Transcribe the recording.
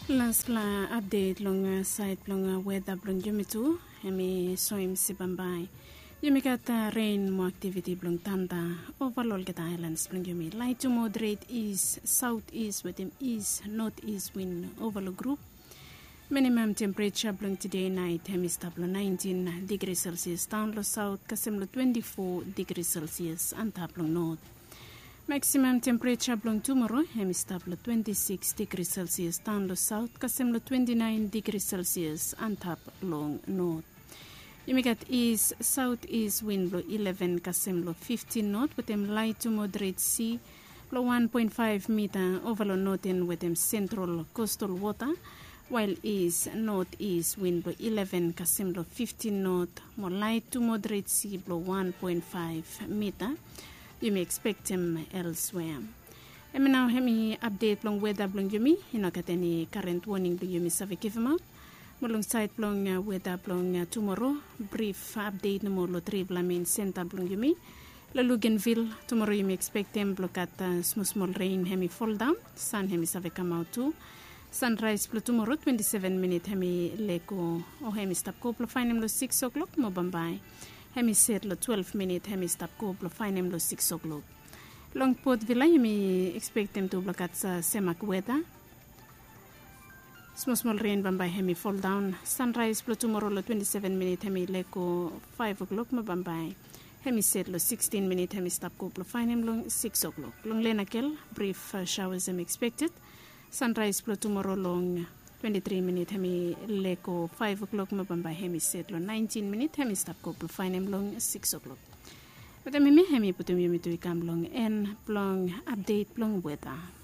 Last update long site long weather blong jumitu hemi soim sibambai. Yumi kata rain mo activity blong tanda overall get islands blong yumi light to moderate east southeast with him east northeast wind overall group. Minimum temperature blong today night hemi stablo 19 degrees Celsius down lo south kasemlo 24 degrees Celsius and tablong north. Maximum temperature blong tomorrow hemi stablo 26 degrees Celsius down lo south kasemlo 29 degrees Celsius and top long north. You got east southeast wind blow 11 kasemlo 15 north with them light to moderate sea blow 1.5 meter over lo northern with them central coastal water, while east northeast wind blow 11 kasemlo 15 north more light to moderate sea blow 1.5 meter. You may expect him elsewhere. And now hemi update long weather blong yumi hinokat any current warning blong yumi savekivama. Molong site blong weather blong tomorrow brief update no more lo tribla main center blong yumi. Luganville tomorrow you may expect them block at small rain hemi fall down. Sun hemi savekama too. Sunrise blue tomorrow 27 minute hemi leko o hemi stop ko blue fine lo 6 o'clock mo bambay. Hemi set lo 12 minute hemi stop ko blo fine lo 6 o'clock. Long Port Villa you may expect them to block at semak weather. Small rain bambay hemi fall down. Sunrise blo tomorrow lo 27 minute hemi leko 5 o'clock mo bambay. Hemi set lo 16 minute hemi stop ko blo fine lo 6 o'clock. Long lenakel brief showers am expected. Sunrise blo tomorrow long 23 minute hemi leko 5 o'clock mo bambay hemi set lo 19 minute hemi stop ko blo fine long 6 o'clock. But hemi putum yumi tu ikam long en plong update plong weather.